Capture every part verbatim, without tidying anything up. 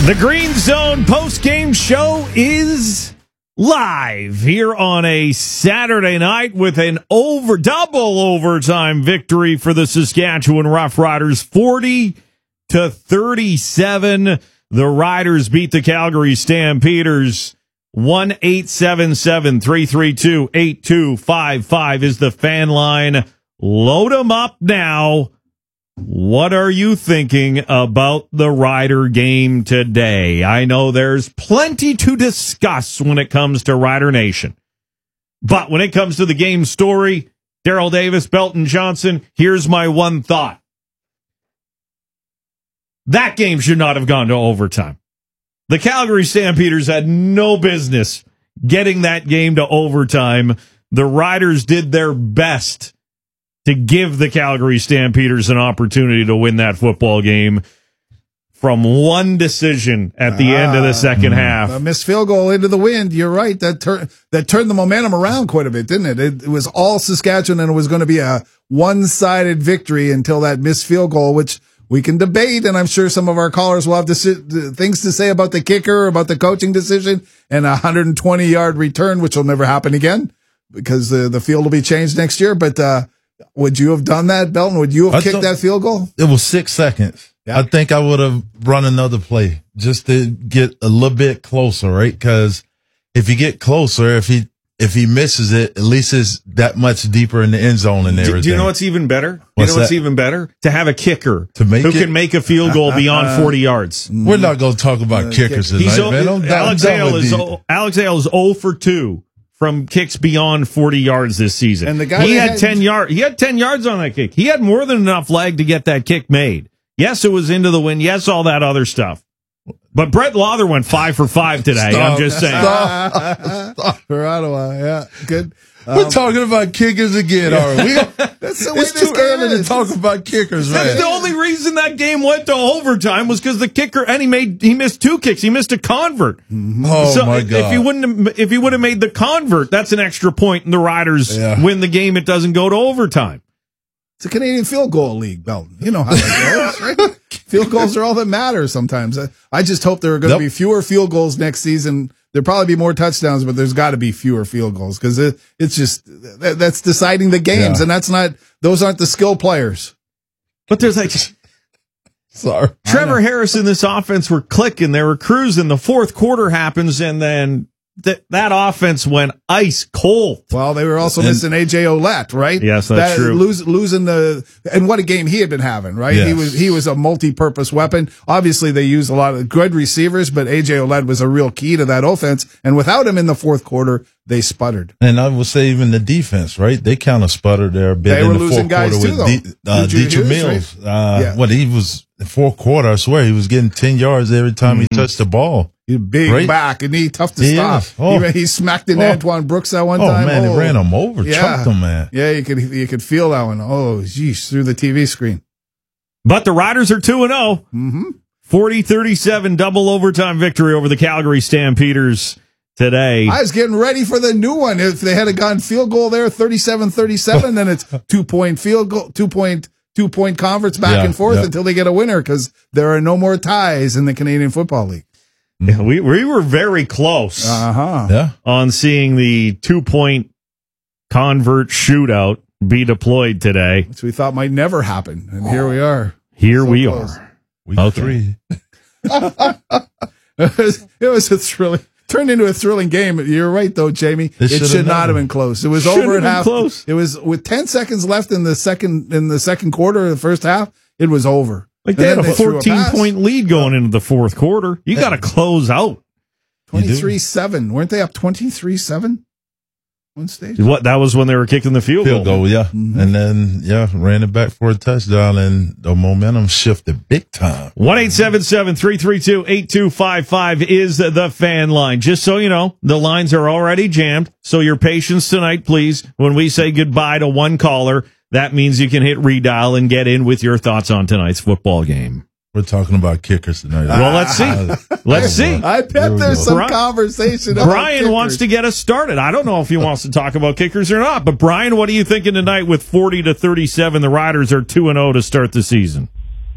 The Green Zone post-game show is live here on a Saturday night with an over double overtime victory for the Saskatchewan Roughriders, forty to thirty-seven. The Riders beat the Calgary Stampeders. one eight seven seven, three three two, eight two five five is the fan line. Load them up now. What are you thinking about the Rider game today? I know there's plenty to discuss when it comes to Rider Nation. But when it comes to the game story, Daryl Davis, Belton Johnson, here's my one thought. That game should not have gone to overtime. The Calgary Stampeders had no business getting that game to overtime. The Riders did their best to give the Calgary Stampeders an opportunity to win that football game from one decision at the ah, end of the second half. A missed field goal into the wind. You're right. That, tur- that turned the momentum around quite a bit, didn't it? It, it was all Saskatchewan, and it was going to be a one-sided victory until that missed field goal, which we can debate, and I'm sure some of our callers will have to sit, things to say about the kicker, about the coaching decision, and a one hundred twenty-yard return, which will never happen again because the, the field will be changed next year. But uh would you have done that, Belton? Would you have I kicked that field goal? It was six seconds. Yeah. I think I would have run another play just to get a little bit closer, right? Because if you get closer, if he if he misses it, at least it's that much deeper in the end zone and everything. Do, do you know what's even better? What's you know what's that? even better? To have a kicker to make who it? can make a field goal beyond forty yards. We're not going to talk about uh, kickers tonight, He's, man. I'm Alex Hale is Alex Hale is zero for two. From kicks beyond forty yards this season. And the guy he had, had ten yards. He had ten yards on that kick. He had more than enough leg to get that kick made. Yes, it was into the wind. Yes, all that other stuff. But Brett Lawther went five for five today. Stop. I'm just saying. Stop. Stop. For Ottawa, yeah, good. We're Um, talking about kickers again, are we? That's the way it's this too game early is. to talk about kickers, man. That's the only reason that game went to overtime was because the kicker, and he made he missed two kicks. He missed a convert. Oh so my god! If he wouldn't have, if he would have made the convert, that's an extra point, and the Riders Yeah. win the game. It doesn't go to overtime. It's a Canadian field goal league, Belton. You know how that goes, right? Field goals are all that matter sometimes. I, I just hope there are going to Yep. be fewer field goals next season. There'll probably be more touchdowns, but there's got to be fewer field goals because it, it's just that, that's deciding the games, Yeah. and that's not those aren't the skill players. But there's like Sorry, Trevor Harris in this offense were clicking. They were cruising. The fourth quarter happens, and then th- that offense went ice cold. Well, they were also And- missing A J Olette, right? Yes, that's true. Lose, losing the and what a game he had been having, right? Yes. He was he was a multi-purpose weapon. Obviously, they used a lot of good receivers, but A J Olette was a real key to that offense. And without him in the fourth quarter, they sputtered. and I would say even the defense, right? They kind of sputtered there a bit They in were the losing fourth guys quarter too, with though. D- uh, Dietrich Dietrich Hughes, Mills. right? Uh, Yeah. What he was in the fourth quarter, I swear he was getting ten yards every time Mm-hmm. he touched the ball. He's big Right? back and he tough to He stop. is. Oh. He, he smacked in Oh. Antoine Brooks that one Oh time. man, they ran him over, Yeah. chunked him, man. Yeah, you could you could feel that one. Oh, geez, through the T V screen. But the Riders are two and oh. Mm-hmm. forty thirty-seven double overtime victory over the Calgary Stampeders today. I was getting ready for the new one. If they had a gone field goal there, thirty-seven thirty-seven, then it's two point field goal, two point two point converts back Yeah, and forth yeah. until they get a winner because there are no more ties in the Canadian Football League. Yeah, we we were very close Uh huh. Yeah. on seeing the two point convert shootout be deployed today. Which we thought might never happen, and here we are. Here So we close. are. Week Okay. three. It was, it was a thrilling, turned into a thrilling game. You're right, though, Jamie. It It should've should not never. have been close. It was Should've over at been half. close. It was with ten seconds left in the second in the second quarter of the first half. It was over. Like And they had then a threw fourteen pass. point lead going into the fourth quarter. You got to close out. twenty-three seven. Weren't they up twenty-three seven? One stage. What that was when they were kicking the field, Field goal. goal, yeah. Mm-hmm. And then, yeah, ran it back for a touchdown, and the momentum shifted big time. one eight seven seven, three three two, eight two five five is the fan line. Just so you know, the lines are already jammed. So your patience tonight, please. When we say goodbye to one caller, that means you can hit redial and get in with your thoughts on tonight's football game. We're talking about kickers tonight. Well, let's see. Let's see. I bet we there's go. some Bri- conversation. About Brian kickers. wants to get us started. I don't know if he wants to talk about kickers or not, but Brian, what are you thinking tonight with forty to thirty-seven? The Riders are two and oh to start the season.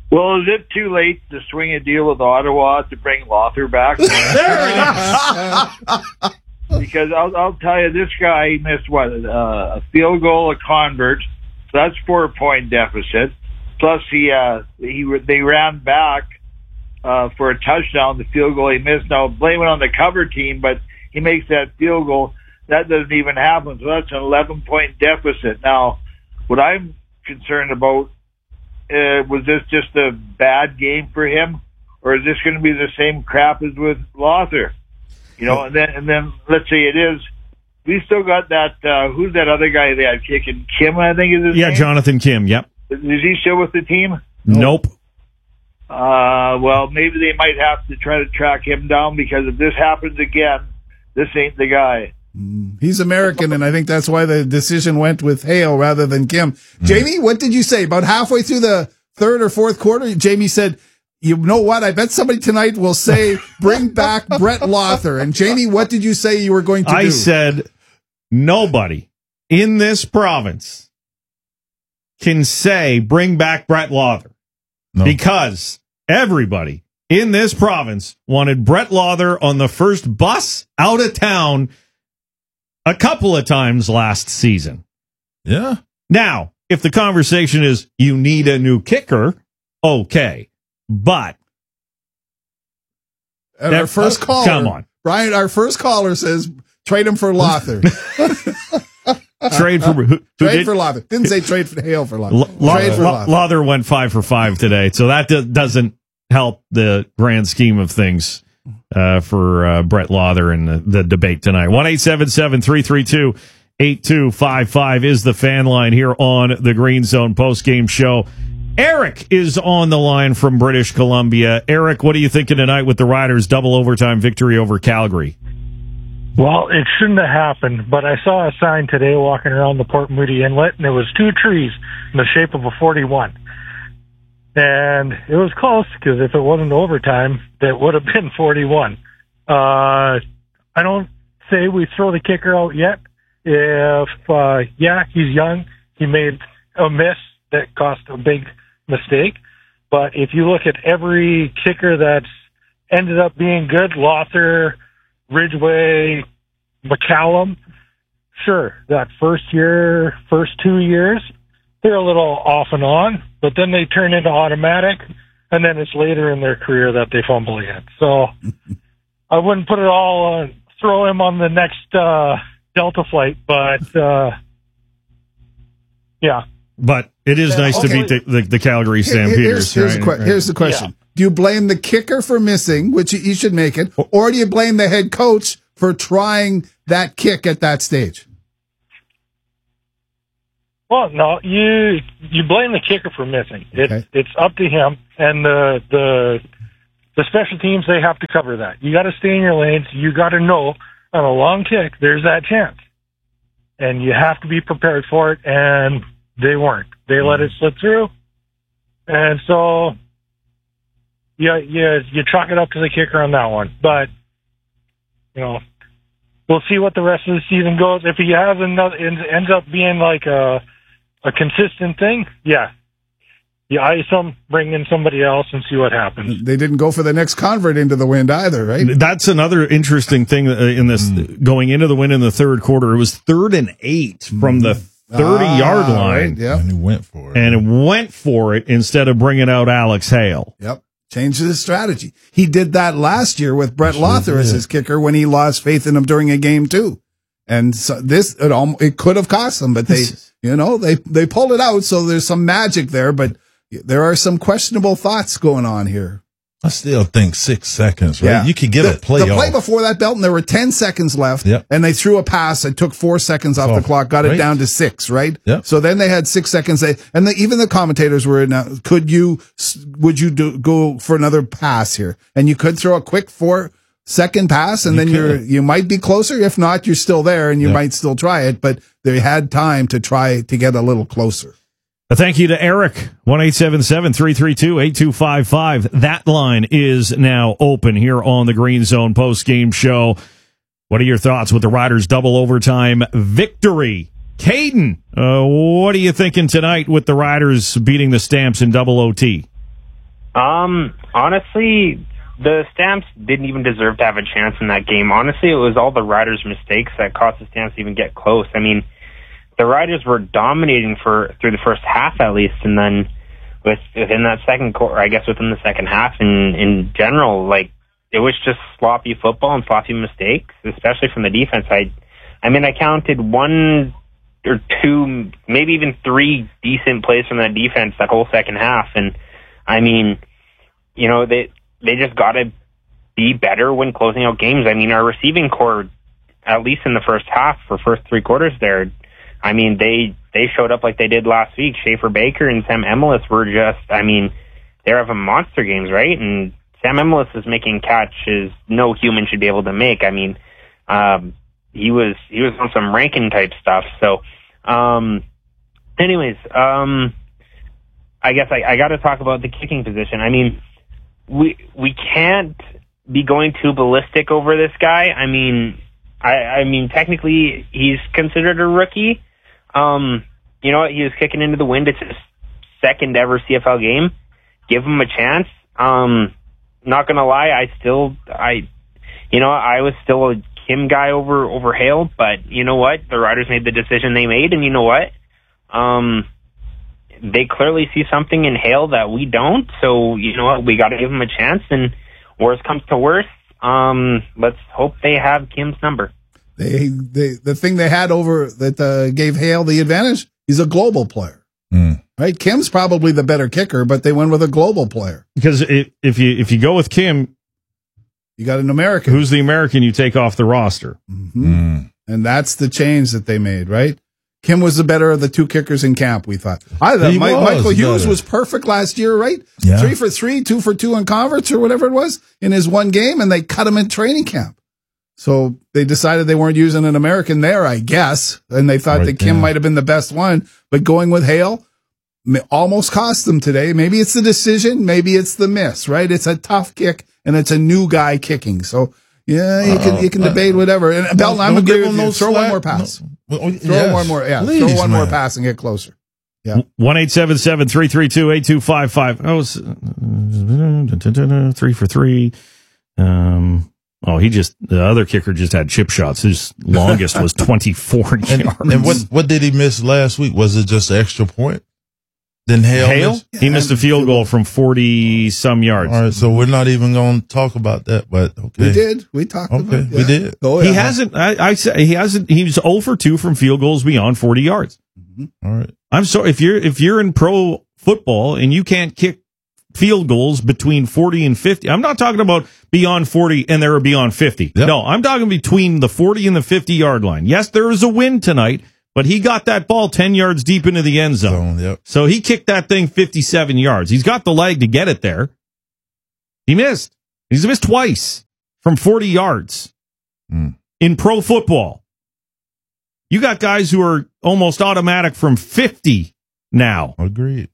Well, is it too late to swing a deal with Ottawa to bring Lothar back? There it is. Because I'll, I'll tell you, this guy missed, what, uh, a field goal, a convert, so that's four-point deficit. Plus, he, uh, he they ran back uh, for a touchdown, the field goal he missed. Now, blame it on the cover team, but he makes that field goal. That doesn't even happen, so that's an eleven-point deficit. Now, what I'm concerned about, uh, was this just a bad game for him, or is this going to be the same crap as with Lothar? You know, and then and then let's say it is. We still got that. Uh, who's that other guy they had kicking? Kim, I think is his Yeah, name? Jonathan Kim. Yep. Is he still with the team? Nope. Uh, well, maybe they might have to try to track him down, because if this happens again, this ain't the guy. He's American, and I think that's why the decision went with Hale rather than Kim. Mm. Jamie, what did you say? About halfway through the third or fourth quarter, Jamie said, you know what? I bet somebody tonight will say, bring back Brett Lothar. And Jamie, what did you say you were going to I do? I said, nobody in this province can say, bring back Brett Lothar. No. Because everybody in this province wanted Brett Lothar on the first bus out of town a couple of times last season. Yeah. Now, if the conversation is, you need a new kicker, okay. But and our first caller, come on, Brian, our first caller says trade him for Lothar. trade for who, who trade did, for Lothar. Didn't say trade for Hale for Lothar. L- trade for Lothar. Lothar went five for five today, so that do, doesn't help the grand scheme of things uh, for uh, Brett Lothar and the, the debate tonight. One eight seven seven three three two eight two five five is the fan line here on the Green Zone postgame show. Eric is on the line from British Columbia. Eric, what are you thinking tonight with the Riders' double overtime victory over Calgary? Well, it shouldn't have happened, but I saw a sign today walking around the Port Moody Inlet, and it was two trees in the shape of a forty-one. And it was close, because if it wasn't overtime, that would have been forty-one. Uh, I don't say we throw the kicker out yet. If, uh, yeah, he's young, he made a miss that cost a big mistake. But if you look at every kicker that's ended up being good, Lothar, Ridgway, McCallum, sure, that first year, first two years, they're a little off and on, but then they turn into automatic, and then it's later in their career that they fumble again. So I wouldn't put it all on, throw him on the next uh, Delta flight, but uh, yeah. But it is nice okay. to beat the, the, the Calgary Stampeders. Here's, here's, right? the, que- here's the question. Yeah. Do you blame the kicker for missing, which you should make it, or do you blame the head coach for trying that kick at that stage? Well, no, you you blame the kicker for missing. It, okay. It's up to him, and the the the special teams, they have to cover that. You got to stay in your lanes. You got to know on a long kick there's that chance, and you have to be prepared for it. And they weren't. They mm. let it slip through, and so yeah, you you chalk it up to the kicker on that one. But you know, we'll see what the rest of the season goes. If he has another, ends up being like a a consistent thing, yeah, you ice him, bring in somebody else, and see what happens. They didn't go for the next convert into the wind either, right? That's another interesting thing in this mm. going into the wind in the third quarter. It was third and eight from the thirty-yard ah, line, right, yep. and he went for it. And it went for it instead of bringing out Alex Hale. Yep. Changed his strategy. He did that last year with Brett Lothar sure as his kicker when he lost faith in him during a game too. And so this, it, almost, it could have cost them, but they, you know, they, they pulled it out. So there's some magic there, but there are some questionable thoughts going on here. I still think six seconds, right? Yeah. You could give the, a play The play off. before that, Belton, there were ten seconds left, yep. and they threw a pass. It took four seconds off oh, the clock, got it right. down to six, right? Yep. So then they had six seconds. They, and the, even the commentators were in, uh, could you, would you do, go for another pass here? And you could throw a quick four second pass, and you then could. you're, you might be closer. If not, you're still there, and you yep. might still try it, but they had time to try to get a little closer. A thank you to Eric, one eight seven seven three three two eight two five five. That line is now open here on the Green Zone post-game show. What are your thoughts with the Riders' double overtime victory? Caden, uh, what are you thinking tonight with the Riders beating the Stamps in double O T? Um, honestly, the Stamps didn't even deserve to have a chance in that game. Honestly, it was all the Riders' mistakes that caused the Stamps to even get close. I mean, the Riders were dominating for through the first half at least, and then with within that second quarter, I guess within the second half, in in general, like it was just sloppy football and sloppy mistakes, especially from the defense. I, I mean, I counted one or two, maybe even three decent plays from that defense that whole second half, and I mean, you know, they they just got to be better when closing out games. I mean, our receiving core, at least in the first half, for first three quarters there, I mean, they they showed up like they did last week. Schaefer Baker and Sam Emilus were just, I mean, they're having monster games, right? And Sam Emilus is making catches no human should be able to make. I mean, um, he was he was on some Rankin type stuff. So, um, anyways, um, I guess I, I got to talk about the kicking position. I mean, we we can't be going too ballistic over this guy. I mean, I, I mean, technically he's considered a rookie. Um, you know what? He was kicking into the wind. It's his second ever C F L game. Give him a chance. Um, not gonna lie, I still, I, you know, I was still a Kim guy over over Hale, but you know what? The Riders made the decision they made, and you know what? Um, they clearly see something in Hale that we don't. So you know what? We got to give him a chance, and worst comes to worst, um, let's hope they have Kim's number. They, they, the thing they had over that uh, gave Hale the advantage, he's a global player, mm. right? Kim's probably the better kicker, but they went with a global player. Because it, if you if you go with Kim, you got an American. Who's the American you take off the roster? Mm-hmm. Mm. And that's the change that they made, right? Kim was the better of the two kickers in camp, we thought. I thought Mike, Michael Hughes better. was perfect last year, right? Yeah. Three for three, two for two in converts or whatever it was in his one game, and they cut him in training camp. So they decided they weren't using an American there, I guess, and they thought right that Kim there. might have been the best one. But going with Hale almost cost them today. Maybe it's the decision, maybe it's the miss, right? It's a tough kick, and it's a new guy kicking. So, yeah, you can you can uh, debate whatever. And Belton, I'm agree with you. No Throw slack. one more pass. No. Well, yes. Throw one more, yeah. Please, throw one man. more pass and get closer. Yeah. One eight seven seven three three two eight two five five. Oh, uh, three for three. Um. Oh, he just the other kicker just had chip shots. His longest was twenty four and, yards. And what what did he miss last week? Was it just an extra point? Then Hale, Hale? Missed? he missed a field goal from forty some yards. All right, so we're not even going to talk about that. But okay, we did. We talked. Okay, about it. Yeah. we did. Oh, yeah. He hasn't. I, I say he hasn't. He was zero for two from field goals beyond forty yards. Mm-hmm. All right. I'm sorry if you're if you're in pro football and you can't kick field goals between forty and fifty. I'm not talking about beyond forty and they're beyond fifty. Yep. No, I'm talking between the forty and the fifty yard line. Yes, there was a win tonight, but he got that ball ten yards deep into the end zone. zone yep. So he kicked that thing fifty-seven yards. He's got the leg to get it there. He missed. He's missed twice from forty yards mm. in pro football. You got guys who are almost automatic from fifty now. Agreed.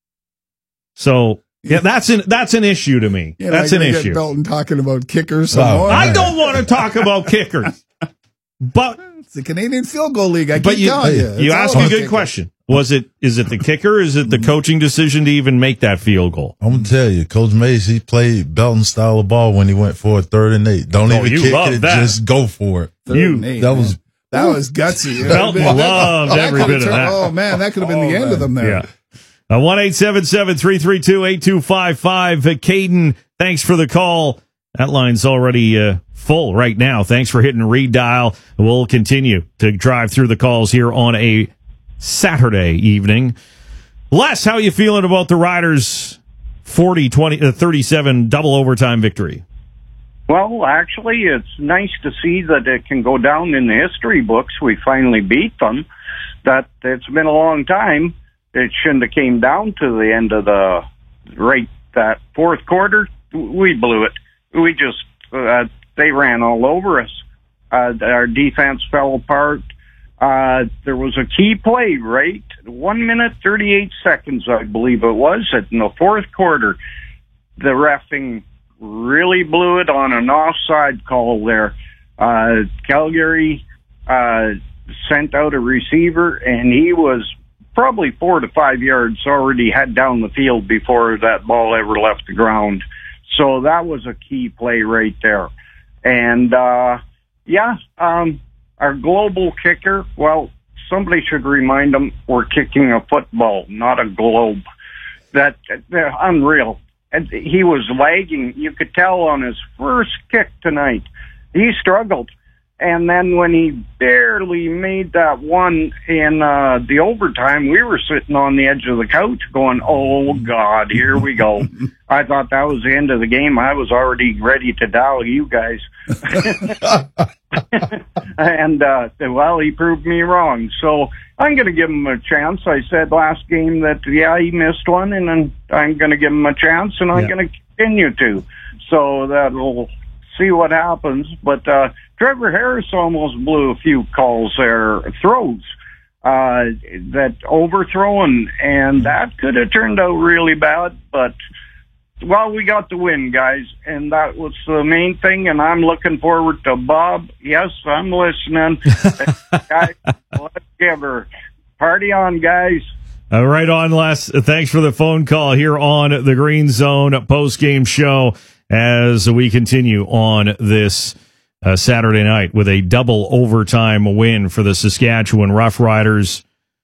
So, yeah, that's an that's an issue to me. Yeah, that's an issue. Belton talking about kickers. Some Oh, more. I don't want to talk about kickers, but It's the Canadian Field Goal League. I but keep you telling you. you It's ask all a about good kickers. question. Was it is it the kicker? Or is it the coaching decision to even make that field goal? I'm gonna tell you, Coach Mays, he played Belton style of ball when he went for a third and eight. Don't Oh, even you kick love it, that. just go for it. Third You- and eight, that man. was that was gutsy. Belton loved That every could've bit of turned- that. Oh man, that could have been Oh, the end man. of them there. Yeah. Uh, one eight seven seven three three two eight two five five. Uh, Caden, thanks for the call. That line's already uh, full right now. Thanks for hitting redial. We'll continue to drive through the calls here on a Saturday evening. Les, how you feeling about the Riders' forty twenty, uh, thirty-seven double overtime victory? Well, actually, it's nice to see that it can go down in the history books. We finally beat them. That it's been a long time. It shouldn't have came down to the end of the right that fourth quarter. We blew it. We just uh, they ran all over us. Uh, our defense fell apart. Uh, there was a key play, right? One minute, thirty-eight seconds, I believe it was, in the fourth quarter. The reffing really blew it on an offside call there. Uh, Calgary uh, sent out a receiver, and he was probably four to five yards already had down the field before that ball ever left the ground. So that was a key play right there. And, uh, yeah, um, our global kicker, well, somebody should remind them we're kicking a football, not a globe. That, they're unreal. And he was lagging. You could tell on his first kick tonight. He struggled. And then when he barely made that one in uh, the overtime, we were sitting on the edge of the couch going, oh, God, here we go. I thought that was the end of the game. I was already ready to dial you guys. And, uh, well, he proved me wrong. So I'm going to give him a chance. I said last game that, yeah, he missed one, and then I'm going to give him a chance, and I'm yeah. going to continue to. So that'll see what happens. But uh, Trevor Harris almost blew a few calls there, throws uh, that overthrown, and that could have turned out really bad. But, well, we got the win, guys, and that was the main thing, and I'm looking forward to Bob. Yes, I'm listening. Guys, let's give her. Party on, guys. Uh, right on, Les. Thanks for the phone call here on the Green Zone post-game show as we continue on this uh, Saturday night with a double overtime win for the Saskatchewan Roughriders.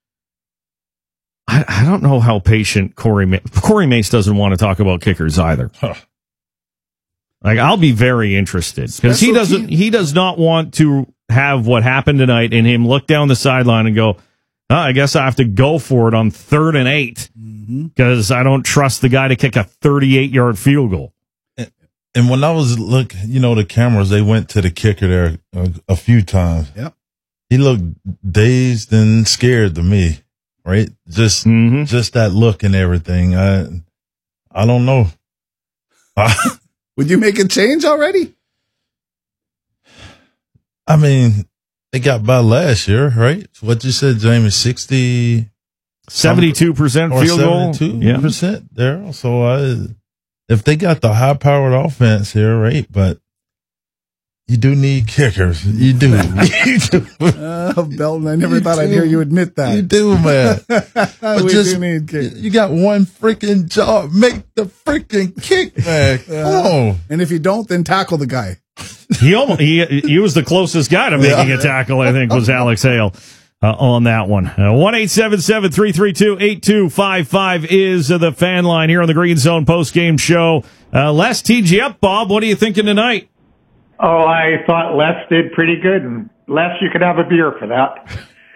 I, I don't know how patient Corey Mace, Corey Mace doesn't want to talk about kickers either. Huh. Like, I'll be very interested because he doesn't, he does not want to have what happened tonight and him look down the sideline and go, oh, I guess I have to go for it on third and eight because mm-hmm. I don't trust the guy to kick a thirty-eight yard field goal. And, and when I was look, you know, the cameras, they went to the kicker there a, a few times. Yep. He looked dazed and scared to me. Right, just mm-hmm. just that look and everything. I I don't know. Would you make a change already? I mean, they got by last year, right? What you said, Jamie, sixty, seventy-two percent field goal, seventy-two percent yeah. there. So I, if they got the high powered offense here, right? But you do need kickers. You do. You do. Oh, Belton, I never you thought do. I'd hear you admit that. You do, man. But we just, do need kickers. You got one freaking job. Make the freaking kick, man. Come on. And if you don't, then tackle the guy. He almost, he, he was the closest guy to making yeah. a tackle, I think, was Alex Hale uh, on that one. Uh, one eight seven seven, three three two, eight two five five is uh, the fan line here on the Green Zone postgame show. Uh, Les teed you up, Bob. What are you thinking tonight? Oh, I thought Les did pretty good, and Les, you could have a beer for that.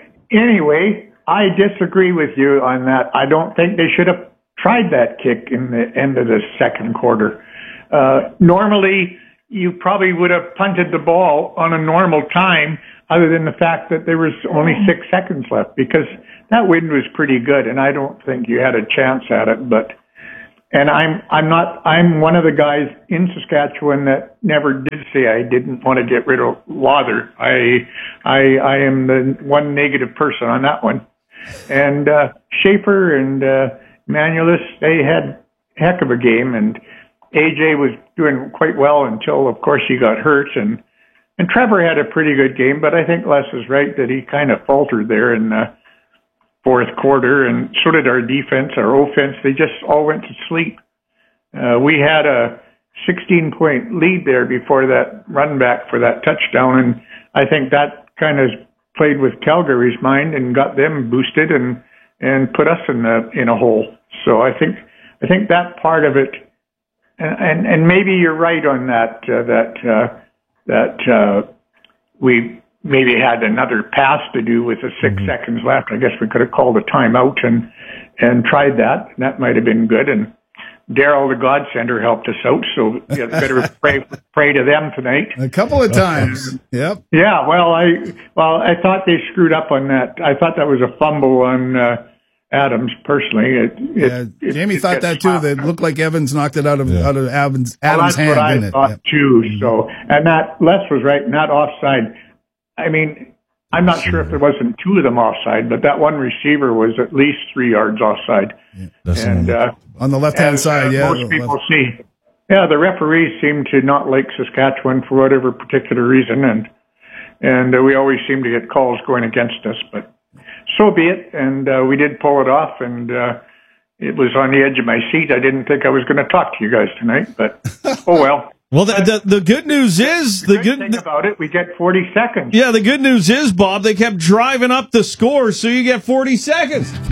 Anyway, I disagree with you on that. I don't think they should have tried that kick in the end of the second quarter. Uh, normally, you probably would have punted the ball on a normal time, other than the fact that there was only six seconds left, because that wind was pretty good, and I don't think you had a chance at it, but And I'm, I'm not, I'm one of the guys in Saskatchewan that never did say I didn't want to get rid of Lawther. I, I, I am the one negative person on that one. And, uh, Schaefer and, uh, Manulis, they had a heck of a game, and A J was doing quite well until, of course, he got hurt, and, and Trevor had a pretty good game, but I think Les is right that he kind of faltered there in, uh, fourth quarter, and so did our defense, our offense. They just all went to sleep. Uh, we had a sixteen point lead there before that run back for that touchdown, and I think that kind of played with Calgary's mind and got them boosted and and put us in the in a hole. So I think I think that part of it, and and, and maybe you're right on that uh, that uh, that uh, we. maybe had another pass to do with the six mm-hmm. seconds left. I guess we could have called a timeout and and tried that. That might have been good. And Daryl, the God Center, helped us out, so you better pray pray to them tonight. A couple of times. Yep. Yeah. Well, I well I thought they screwed up on that. I thought that was a fumble on uh, Adams. Personally, it, it, yeah. It, Jamie it, thought that too. That looked like Evans knocked it out of yeah. out of Adams, well, Adams' that's hand. What I didn't thought it? too. Yeah. So, and that Les was right. And that offside. I mean, I'm not sure if there wasn't two of them offside, but that one receiver was at least three yards offside. Yeah, and uh, on the left-hand as, side, uh, yeah. Most people see. Yeah, the referees seem to not like Saskatchewan for whatever particular reason, and and uh, we always seem to get calls going against us. But so be it. And uh, we did pull it off, and uh, it was on the edge of my seat. I didn't think I was going to talk to you guys tonight, but oh well. Well, the, the the good news is the, the good thing about it. We get forty seconds. Yeah, the good news is, Bob, they kept driving up the score, so you get forty seconds.